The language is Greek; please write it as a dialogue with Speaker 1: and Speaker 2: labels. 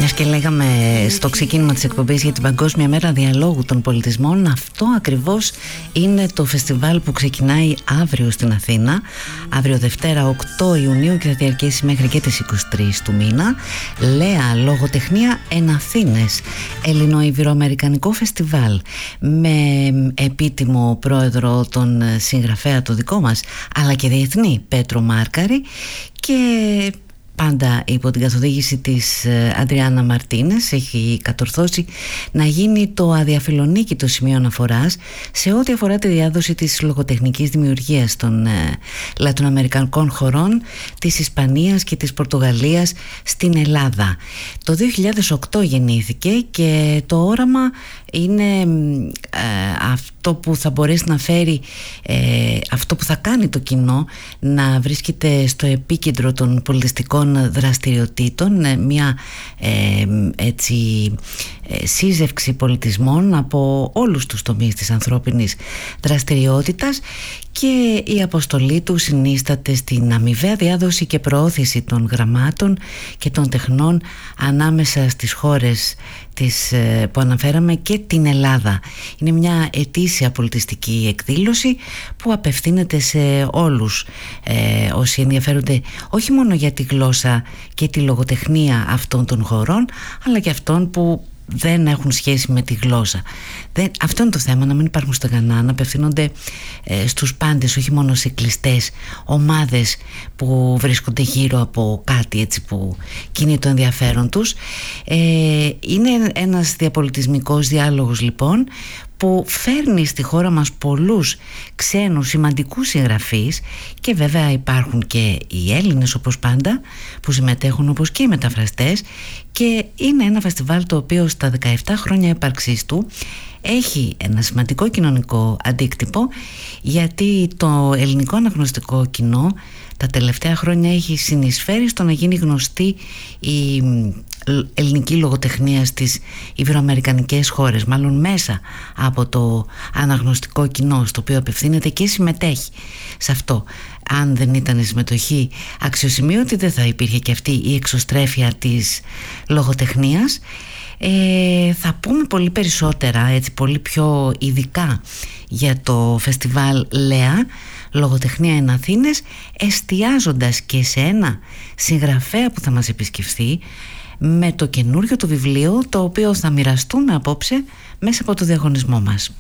Speaker 1: Μιας και λέγαμε στο ξεκίνημα της εκπομπής για την Παγκόσμια Μέρα Διαλόγου των Πολιτισμών, αυτό ακριβώς είναι το φεστιβάλ που ξεκινάει αύριο στην Αθήνα, αύριο Δευτέρα 8 Ιουνίου και θα διαρκέσει μέχρι και τις 23 του μήνα. Λέα Λογοτεχνία εν Αθήνες, ελληνοϊβυροαμερικανικό φεστιβάλ, με επίτιμο πρόεδρο τον συγγραφέα το δικό μας αλλά και διεθνή Πέτρο Μάρκαρη, και πάντα υπό την καθοδήγηση της Αντριάννα Μαρτίνες έχει κατορθώσει να γίνει το αδιαφιλονίκητο σημείο αναφοράς σε ό,τι αφορά τη διάδοση της λογοτεχνικής δημιουργίας των λατινοαμερικανικών χωρών, της Ισπανίας και της Πορτογαλίας στην Ελλάδα. Το 2008 γεννήθηκε και το όραμα είναι αυτό που θα μπορέσει να φέρει, αυτό που θα κάνει το κοινό να βρίσκεται στο επίκεντρο των πολιτιστικών δραστηριοτήτων, μια σύζευξη πολιτισμών από όλους τους τομείς της ανθρώπινης δραστηριότητας, και η αποστολή του συνίσταται στην αμοιβαία διάδοση και προώθηση των γραμμάτων και των τεχνών ανάμεσα στις χώρες που αναφέραμε και την Ελλάδα. Είναι μια ετήσια πολιτιστική εκδήλωση που απευθύνεται σε όλους όσοι ενδιαφέρονται όχι μόνο για τη γλώσσα και τη λογοτεχνία αυτών των χωρών, αλλά και αυτών που δεν έχουν σχέση με τη γλώσσα. Αυτό είναι το θέμα, να μην υπάρχουν στεγανά, να απευθύνονται στους πάντες, όχι μόνο σε κλειστές ομάδες που βρίσκονται γύρω από κάτι έτσι που κινεί το ενδιαφέρον τους. Είναι ένας διαπολιτισμικός διάλογος λοιπόν, που φέρνει στη χώρα μας πολλούς ξένους σημαντικούς συγγραφείς, και βέβαια υπάρχουν και οι Έλληνες όπως πάντα που συμμετέχουν, όπως και οι μεταφραστές, και είναι ένα φεστιβάλ το οποίο στα 17 χρόνια ύπαρξής του έχει ένα σημαντικό κοινωνικό αντίκτυπο, γιατί το ελληνικό αναγνωστικό κοινό τα τελευταία χρόνια έχει συνεισφέρει στο να γίνει γνωστή η ελληνική λογοτεχνία στις ιβυροαμερικανικές χώρες, μάλλον μέσα από το αναγνωστικό κοινό στο οποίο απευθύνεται και συμμετέχει σε αυτό. Αν δεν ήταν η συμμετοχή αξιοσημείωτη, δεν θα υπήρχε και αυτή η εξωστρέφεια της λογοτεχνίας. Θα πούμε πολύ περισσότερα, έτσι πολύ πιο ειδικά, για το φεστιβάλ Λέα Λογοτεχνία εν Αθήνες, εστιάζοντας και σε ένα συγγραφέα που θα μας επισκεφθεί με το καινούριο του βιβλίο, το οποίο θα μοιραστούμε απόψε μέσα από το διαγωνισμό μας.